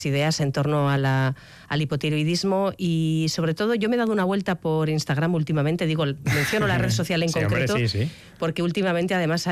ideas en torno al hipotiroidismo y sobre todo yo me he dado una vuelta por Instagram últimamente, menciono la red social en concreto, hombre, sí. Porque últimamente además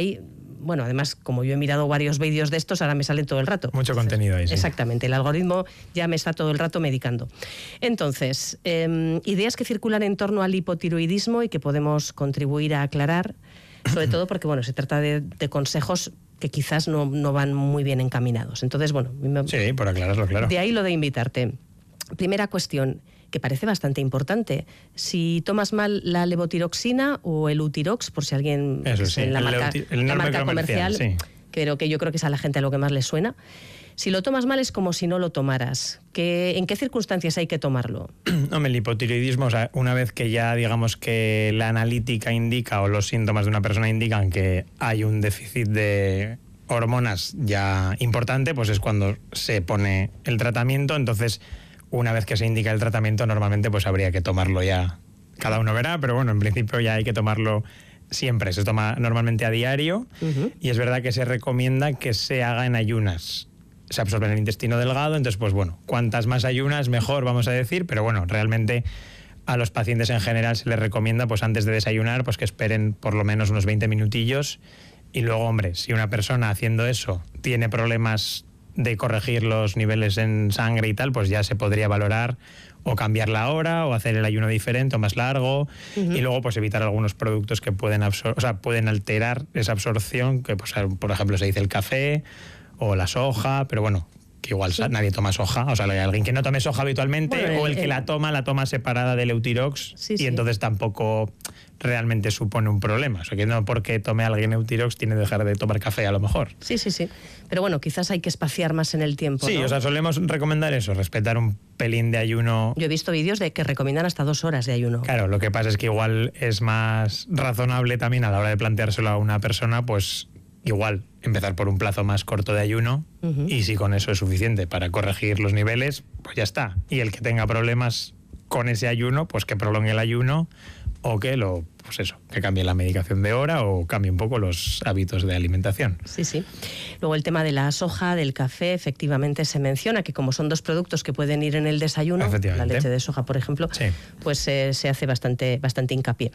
bueno, además, como yo he mirado varios vídeos de estos, ahora me salen todo el rato. Mucho contenido ahí, sí. Exactamente, el algoritmo ya me está todo el rato medicando. Entonces, ideas que circulan en torno al hipotiroidismo y que podemos contribuir a aclarar, sobre todo porque, bueno, se trata de consejos que quizás no van muy bien encaminados. Entonces, bueno... Sí, por aclararlo, claro. De ahí lo de invitarte. Primera cuestión, que parece bastante importante. Si tomas mal la levotiroxina o el Utirox, por si alguien en la marca comercial, sí. Pero que yo creo que es a la gente a lo que más le suena. Si lo tomas mal es como si no lo tomaras. ¿En qué circunstancias hay que tomarlo? Hombre, el hipotiroidismo, o sea, una vez que ya digamos que la analítica indica o los síntomas de una persona indican que hay un déficit de hormonas ya importante, pues es cuando se pone el tratamiento. Entonces, una vez que se indica el tratamiento, normalmente pues habría que tomarlo ya. Cada uno verá, pero bueno, en principio ya hay que tomarlo siempre. Se toma normalmente a diario y es verdad que se recomienda que se haga en ayunas. Se absorbe en el intestino delgado, entonces pues bueno, cuantas más ayunas mejor, vamos a decir, pero bueno, realmente a los pacientes en general se les recomienda pues antes de desayunar pues que esperen por lo menos unos 20 minutillos y luego, hombre, si una persona haciendo eso tiene problemas de corregir los niveles en sangre y tal, pues ya se podría valorar o cambiar la hora o hacer el ayuno diferente o más largo y luego pues evitar algunos productos que pueden pueden alterar esa absorción, que pues, por ejemplo se dice el café o la soja, pero bueno, que igual nadie toma soja, o sea, hay alguien que no tome soja habitualmente, bueno, o el que la toma separada del Eutirox y entonces tampoco realmente supone un problema. O sea, que no porque tome alguien Eutirox tiene que dejar de tomar café a lo mejor. Sí. Pero bueno, quizás hay que espaciar más en el tiempo, Sí, ¿no? O sea, solemos recomendar eso, respetar un pelín de ayuno. Yo he visto vídeos de que recomiendan hasta 2 horas de ayuno. Claro, lo que pasa es que igual es más razonable también a la hora de planteárselo a una persona, pues igual empezar por un plazo más corto de ayuno y si con eso es suficiente para corregir los niveles, pues ya está. Y el que tenga problemas con ese ayuno, pues que prolongue el ayuno o que que cambie la medicación de hora o cambie un poco los hábitos de alimentación. Sí. Luego el tema de la soja, del café, efectivamente se menciona que como son 2 productos que pueden ir en el desayuno, la leche de soja, por ejemplo, pues se hace bastante hincapié.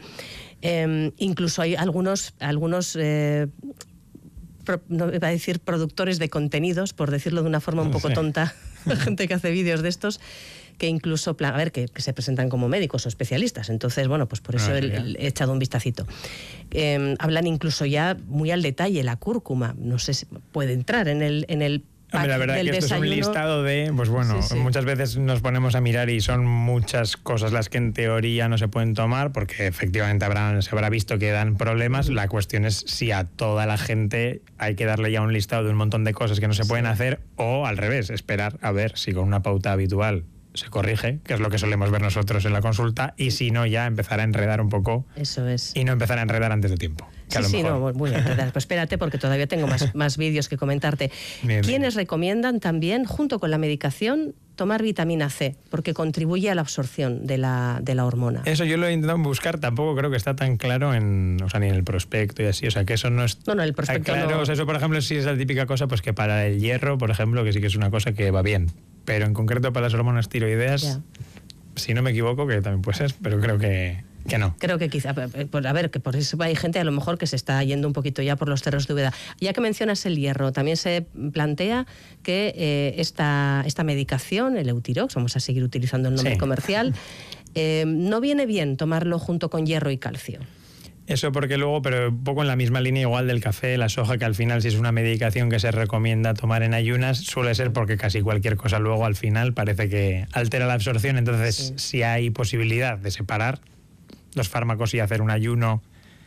Incluso hay algunos no iba a decir productores de contenidos, por decirlo de una forma un poco tonta, la gente que hace vídeos de estos, que incluso, que se presentan como médicos o especialistas. Entonces, bueno, pues por eso he echado un vistacito. Hablan incluso ya muy al detalle, la cúrcuma, no sé si puede entrar en el pack la verdad del que esto desayuno. Es un listado de, pues bueno, muchas veces nos ponemos a mirar y son muchas cosas las que en teoría no se pueden tomar porque efectivamente se habrá visto que dan problemas. La cuestión es si a toda la gente hay que darle ya un listado de un montón de cosas que no se pueden hacer o al revés, esperar a ver si con una pauta habitual se corrige, que es lo que solemos ver nosotros en la consulta, y si no, ya empezar a enredar un poco. Eso es. Y no empezar a enredar antes de tiempo. Voy a enredar. Pues espérate, porque todavía tengo más vídeos que comentarte. ¿Quiénes recomiendan también, junto con la medicación, tomar vitamina C? Porque contribuye a la absorción de la hormona. Eso yo lo he intentado buscar, tampoco creo que está tan claro ni en el prospecto y así, o sea, que eso no es el prospecto claro. No. O sea, eso, por ejemplo, sí es la típica cosa, pues que para el hierro, por ejemplo, que sí que es una cosa que va bien. Pero en concreto para las hormonas tiroideas, si no me equivoco, que también puede ser, pero creo que no. Creo que quizá, que por eso hay gente a lo mejor que se está yendo un poquito ya por los cerros de Úbeda. Ya que mencionas el hierro, también se plantea que esta medicación, el Eutirox, vamos a seguir utilizando el nombre comercial, no viene bien tomarlo junto con hierro y calcio. Eso porque luego, pero un poco en la misma línea igual del café, la soja, que al final si es una medicación que se recomienda tomar en ayunas, suele ser porque casi cualquier cosa luego al final parece que altera la absorción. Entonces, si hay posibilidad de separar los fármacos y hacer un ayuno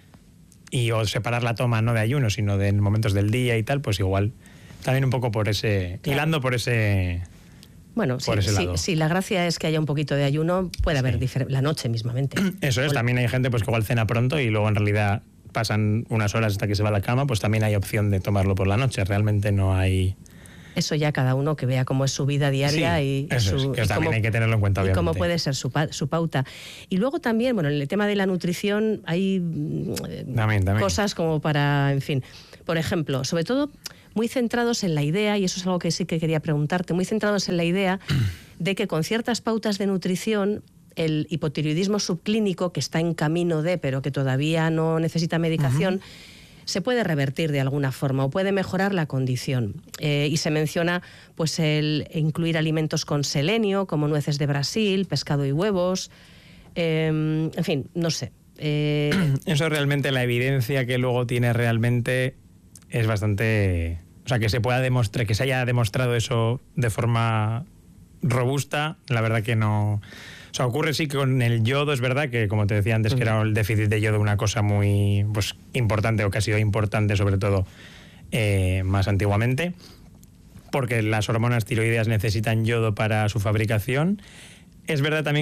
o separar la toma no de ayuno, sino de momentos del día y tal, pues igual también un poco por hilando por ese... Bueno, sí, la gracia es que haya un poquito de ayuno, puede haber la noche mismamente. Eso es, también hay gente pues que igual cena pronto y luego en realidad pasan unas horas hasta que se va a la cama, pues también hay opción de tomarlo por la noche, realmente no hay... Eso ya cada uno que vea cómo es su vida diaria que también hay que tenerlo en cuenta, obviamente. Y cómo puede ser su pauta. Y luego también, en el tema de la nutrición hay también. cosas como para, en fin, por ejemplo, sobre todo muy centrados en la idea, y eso es algo que sí que quería preguntarte, muy centrados en la idea de que con ciertas pautas de nutrición el hipotiroidismo subclínico, que está en camino de, pero que todavía no necesita medicación, se puede revertir de alguna forma o puede mejorar la condición. Y se menciona pues el incluir alimentos con selenio, como nueces de Brasil, pescado y huevos, en fin, no sé. Eso realmente, la evidencia que luego tiene realmente es bastante... O sea, que se pueda demostrar, que se haya demostrado eso de forma robusta, la verdad que no... O sea, ocurre sí que con el yodo, es verdad que, como te decía antes, que era el déficit de yodo una cosa muy pues, importante, o que ha sido importante sobre todo más antiguamente, porque las hormonas tiroideas necesitan yodo para su fabricación. Es verdad también